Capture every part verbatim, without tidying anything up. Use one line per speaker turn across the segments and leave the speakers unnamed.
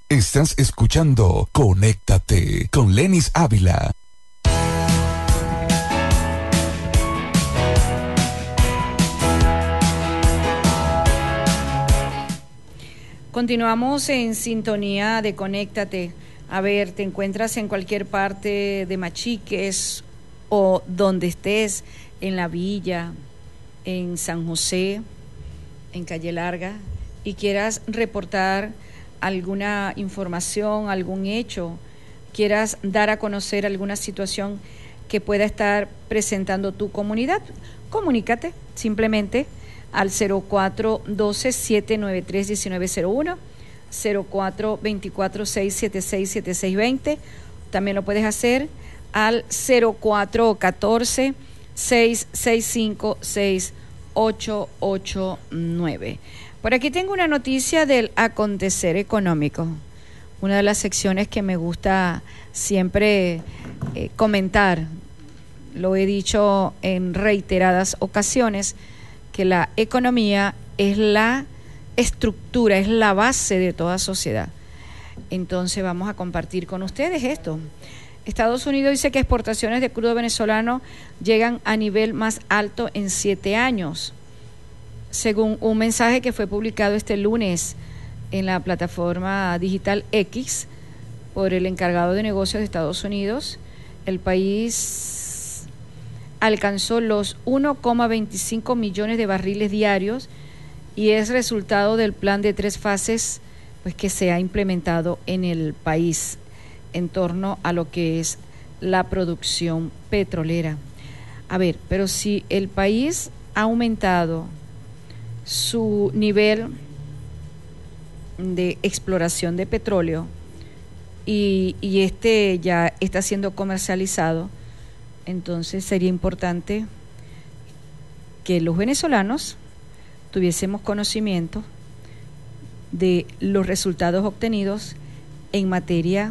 Estás escuchando Conéctate con Lenis Ávila.
Continuamos en sintonía de Conéctate. A ver, te encuentras en cualquier parte de Machiques o donde estés, en La Villa, en San José, en Calle Larga, y quieras reportar alguna información, algún hecho, quieras dar a conocer alguna situación que pueda estar presentando tu comunidad, comunícate simplemente al cero cuatro doce, siete nueve tres, diecinueve cero uno, cero cuatro veinticuatro, seiscientos setenta y seis, setenta y seis veinte. También lo puedes hacer al cero cuatro catorce, seiscientos sesenta y cinco, seis ocho ocho nueve. Por aquí tengo una noticia del acontecer económico, una de las secciones que me gusta siempre eh, comentar. Lo he dicho en reiteradas ocasiones, que la economía es la estructura, es la base de toda sociedad. Entonces vamos a compartir con ustedes esto. Estados Unidos dice que exportaciones de crudo venezolano llegan a nivel más alto en siete años. Según un mensaje que fue publicado este lunes en la plataforma digital X por el encargado de negocios de Estados Unidos, el país alcanzó los uno coma veinticinco millones de barriles diarios y es resultado del plan de tres fases pues, que se ha implementado en el país en torno a lo que es la producción petrolera. A ver, pero si el país ha aumentado su nivel de exploración de petróleo y, y este ya está siendo comercializado, entonces sería importante que los venezolanos tuviésemos conocimiento de los resultados obtenidos en materia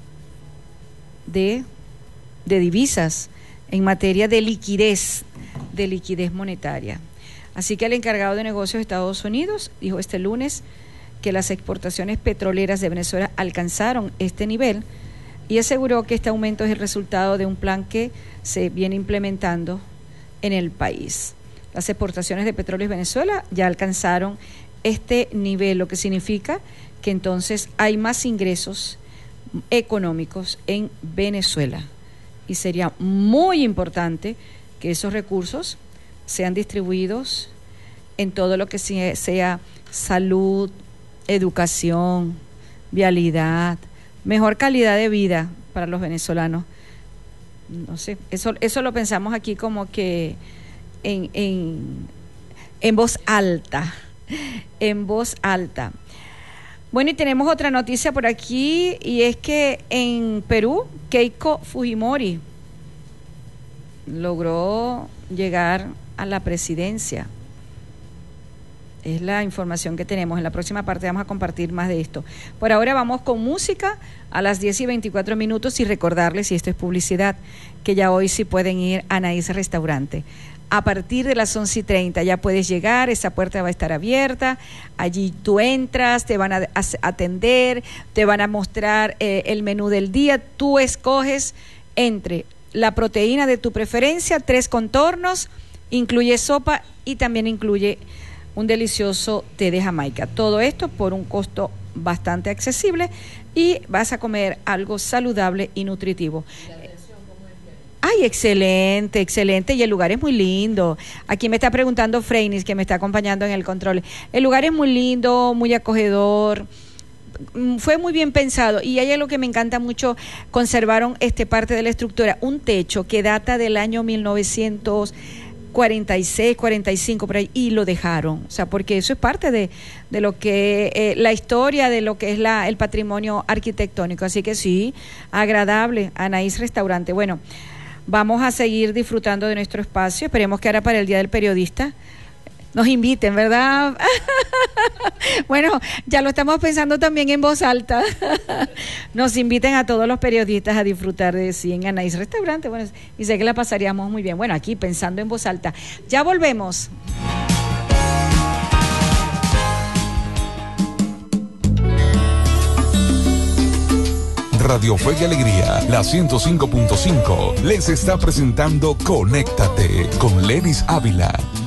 de, de divisas, en materia de liquidez, de liquidez monetaria. Así que el encargado de negocios de Estados Unidos dijo este lunes que las exportaciones petroleras de Venezuela alcanzaron este nivel y aseguró que este aumento es el resultado de un plan que se viene implementando en el país. Las exportaciones de petróleo de Venezuela ya alcanzaron este nivel, lo que significa que entonces hay más ingresos económicos en Venezuela y sería muy importante que esos recursos sean distribuidos en todo lo que sea salud, educación, vialidad, mejor calidad de vida para los venezolanos. No sé, eso, eso lo pensamos aquí como que en, en, en voz alta, en voz alta. Bueno, y tenemos otra noticia por aquí, y es que en Perú, Keiko Fujimori logró llegar a la presidencia. Es la información que tenemos. En la próxima parte vamos a compartir más de esto. Por ahora vamos con música a las diez y veinticuatro minutos y recordarles, si esto es publicidad, que ya hoy sí pueden ir a Anaís Restaurante. A partir de las once y treinta ya puedes llegar, esa puerta va a estar abierta, allí tú entras, te van a atender, te van a mostrar eh, el menú del día, tú escoges entre la proteína de tu preferencia, tres contornos, incluye sopa y también incluye un delicioso té de Jamaica. Todo esto por un costo bastante accesible y vas a comer algo saludable y nutritivo. Ay, excelente, excelente, y el lugar es muy lindo. Aquí me está preguntando Freinis, que me está acompañando en el control. El lugar es muy lindo, muy acogedor, fue muy bien pensado, y hay algo que me encanta mucho: conservaron este parte de la estructura, un techo que data del año mil novecientos cuarenta y seis, cuarenta y cinco por ahí, y lo dejaron, o sea, porque eso es parte de, de lo que eh, la historia de lo que es la el patrimonio arquitectónico. Así que sí, agradable, Anaís Restaurante. Bueno, vamos a seguir disfrutando de nuestro espacio. Esperemos que ahora para el Día del Periodista nos inviten, ¿verdad? Bueno, ya lo estamos pensando también en voz alta. Nos inviten a todos los periodistas a disfrutar de sí en Anaís Restaurante. Bueno, y sé que la pasaríamos muy bien. Bueno, aquí pensando en voz alta. Ya volvemos.
Radio Fe y Alegría, la ciento cinco punto cinco, les está presentando Conéctate con Lenis Ávila.